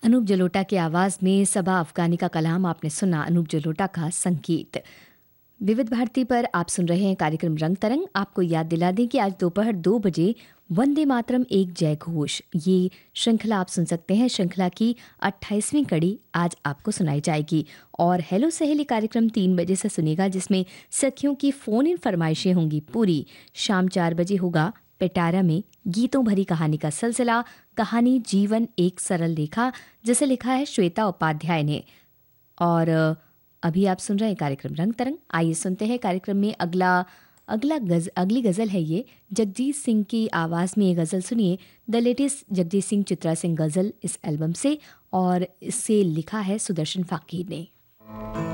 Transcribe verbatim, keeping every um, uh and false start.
अनूप जलोटा की आवाज़ में सबा अफ़गानी का कलाम आपने सुना। अनूप जलोटा का संगीत। विविध भारती पर आप सुन रहे हैं कार्यक्रम रंग तरंग। आपको याद दिला दें कि आज दोपहर दो बजे वंदे मातरम एक जय घोष, ये श्रृंखला आप सुन सकते हैं। श्रृंखला की अट्ठाईसवीं कड़ी आज आपको सुनाई जाएगी। और हेलो सहेली कार्यक्रम तीन बजे से सुनेगा, जिसमें सखियों की फ़ोन इन फरमाइशें होंगी पूरी। शाम चार बजे होगा पिटारा में गीतों भरी कहानी का सिलसिला, कहानी जीवन एक सरल लेखा, जिसे लिखा है श्वेता उपाध्याय ने। और अभी आप सुन रहे हैं कार्यक्रम रंग तरंग। आइए सुनते हैं कार्यक्रम में अगला अगला गज अगली गज़ल है ये जगजीत सिंह की आवाज़ में। ये गज़ल सुनिए, द लेटेस्ट जगजीत सिंह चित्रा सिंह गज़ल इस एल्बम से, और इसे लिखा है सुदर्शन फाकीर ने।